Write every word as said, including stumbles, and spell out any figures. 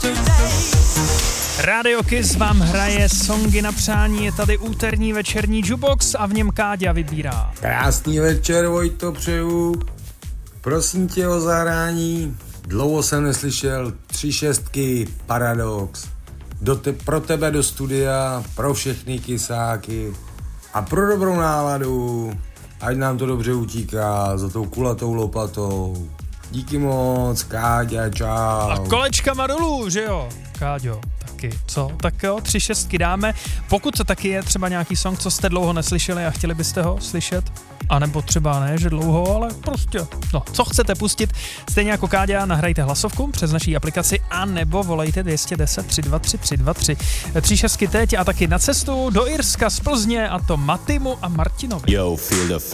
Radio Kiss vám hraje songy na přání, je tady úterní večerní jukebox a v něm Káďa vybírá. Krásný večer, Vojto, přeju. Prosím tě o zahrání, dlouho jsem neslyšel tři šestky Paradox. Do te, pro tebe do studia, pro všechny kysáky a pro dobrou náladu, ať nám to dobře utíká za tou kulatou lopatou. Díky moc, Káďa, čau. A kolečkama dolů, že jo, Káďo, taky, co? Tak jo, tři šestky dáme. Pokud to taky je třeba nějaký song, co jste dlouho neslyšeli a chtěli byste ho slyšet, a nebo třeba ne, že dlouho, ale prostě, no, co chcete pustit, stejně jako Káďa, nahrajte hlasovku přes naší aplikaci a nebo volejte dvě jedna nula tři dva tři tři dva tři. Tři šestky teď a taky na cestu do Irska z Plzně, a to Matimu a Martinovi. Yo, feel the